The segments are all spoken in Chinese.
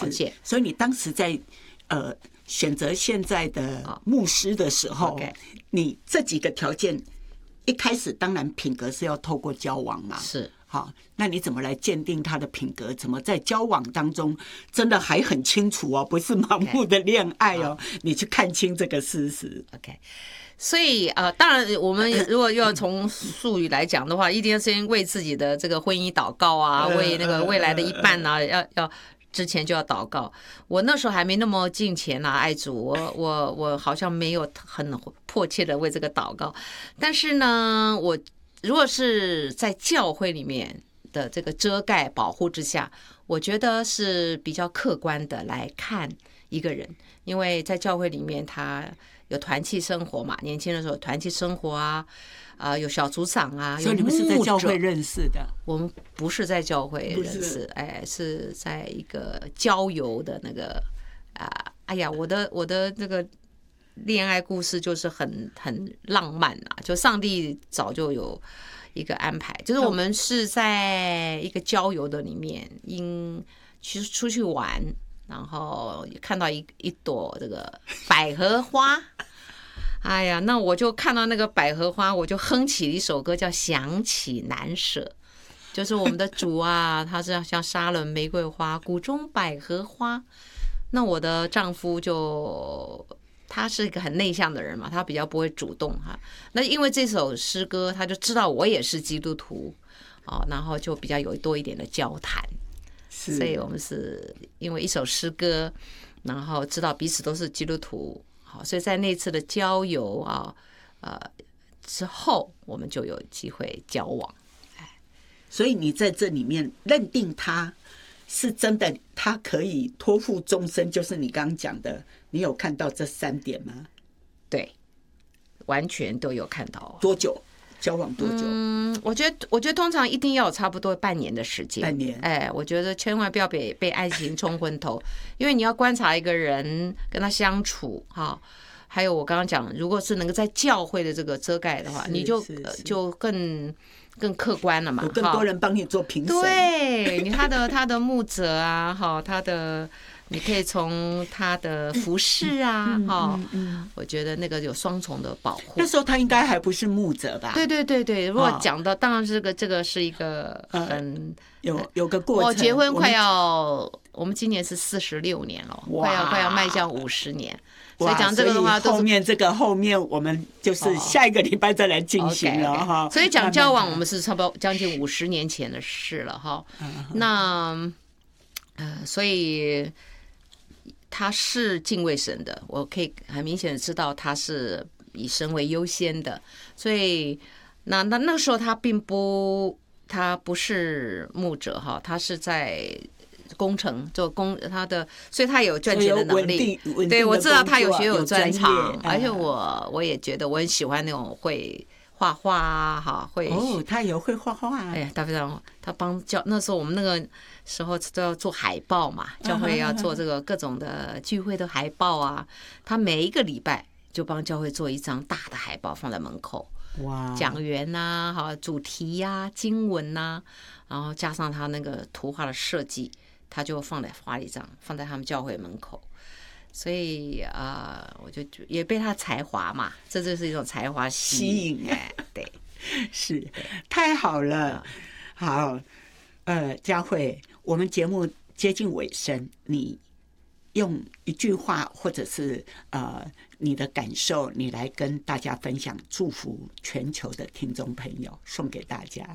条件。 所以你当时在选择现在的牧师的时候，你这几个条件一开始当然品格是要透过交往嘛， 是。 好，那你怎么来鉴定他的品格？怎么在交往当中真的还很清楚哦，不是盲目的恋爱哦，你去看清这个事实。 OK。所以当然，我们如果要从术语来讲的话，一定要先为自己的这个婚姻祷告啊，为那个未来的一半啊，要之前就要祷告。我那时候还没那么敬虔啊，爱主，我好像没有很迫切的为这个祷告。但是呢，我如果是在教会里面的这个遮盖保护之下，我觉得是比较客观的来看一个人，因为在教会里面他有团契生活嘛，年轻的时候团契生活啊，有小组长啊， 所以你们是在教会认识的？ 我们不是在教会认识，是在一个郊游的那个哎呀，我的那个恋爱故事就是很浪漫啊，就上帝早就有一个安排，就是我们是在一个郊游的里面，其实出去玩。然后看到一朵这个百合花，哎呀，那我就看到那个百合花，我就哼起一首歌叫《想起难舍》，就是我们的主啊，他是像沙仑玫瑰花，谷中百合花。那我的丈夫他是一个很内向的人嘛，他比较不会主动哈。那因为这首诗歌，他就知道我也是基督徒然后就比较有多一点的交谈。所以我们是因为一首诗歌，然后知道彼此都是基督徒，好，所以在那次的郊游之后，我们就有机会交往。 所以你在这里面认定他是真的，他可以托付终身，就是你刚刚讲的，你有看到这3点吗？ 对，完全都有看到。 多久？交往多久？ 我觉得通常一定要有差不多半年的时间。 半年， 我觉得千万不要被爱情冲昏头，因为你要观察一个人，跟他相处哈。还有我刚刚讲，如果是能够在教会的这个遮盖的话，你就更客观了嘛。 有更多人帮你做评审。 对，你他的牧者啊，哈，你可以从他的服饰啊，我觉得那个有双重的保护。 那时候他应该还不是牧者吧？ 对。如果讲到，当然这个是一个很有个过程。 我结婚我们今年是46年了，快要迈向50年。所以讲这个的话， 后面我们就是下一个礼拜再来进行了哈。 所以讲交往，我们是差不多将近50年前的事了哈。那所以。他是敬畏神的，我可以很明显的知道他是以神为优先的，所以那时候他不是牧者哈，他是在工程做所以他有赚钱的能力。对，我知道他有学有专长，而且我也觉得我很喜欢那种会画画啊，哈， 他也会画画啊。 哎呀，他帮那时候我们那个时候都要做海报嘛，教会要做这个各种的聚会的海报啊。他每一个礼拜就帮教会做一张大的海报放在门口，讲员呐，哈，主题呀，经文呐，然后加上他那个图画的设计，他就画了一张放在他们教会门口。所以我就也被他才华嘛，这就是一种才华吸引。对， 是太好了。好，佳慧，我们节目接近尾声，你用一句话或者是你的感受，你来跟大家分享，祝福全球的听众朋友，送给大家。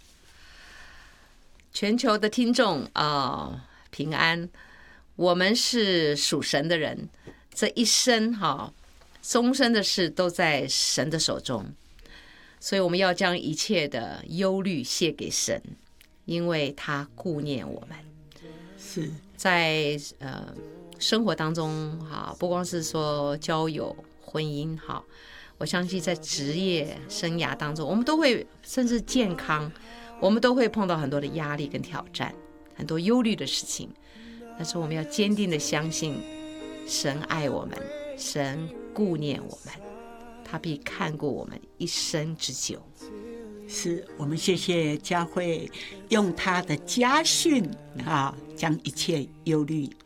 全球的听众平安。我们是属神的人，这一生终身的事都在神的手中，所以我们要将一切的忧虑卸给神，因为他顾念我们。 是在生活当中不光是说交友婚姻我相信在职业生涯当中，我们都会，甚至健康，我们都会碰到很多的压力跟挑战，很多忧虑的事情。但是我们要坚定的相信神爱我们，神顾念我们，他必看顾我们一生之久。 是，我们谢谢佳慧用她的家训将一切忧虑